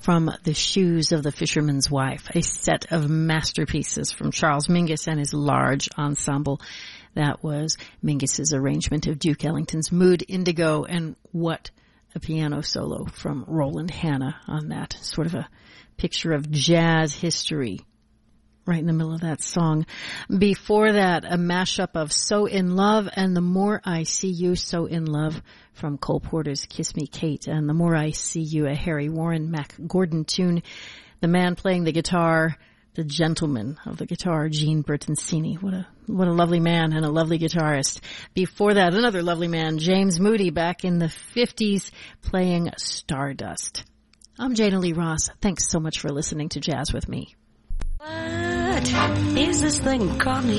from The Shoes of the Fisherman's Wife, a set of masterpieces from Charles Mingus and his large ensemble. That was Mingus's arrangement of Duke Ellington's Mood Indigo, and what a piano solo from Roland Hanna on that. Sort of a picture of jazz history right in the middle of that song. Before that, a mashup of So in Love and The More I See You, So in Love from Cole Porter's Kiss Me Kate, and The More I See You, a Harry Warren Mac Gordon tune. The man playing the guitar, the gentleman of the guitar, Gene Bertoncini. What a lovely man and a lovely guitarist. Before that, another lovely man, James Moody, back in the 50s, playing Stardust. I'm Jana Lee Ross. Thanks so much for listening to Jazz with Me. What is this thing called me?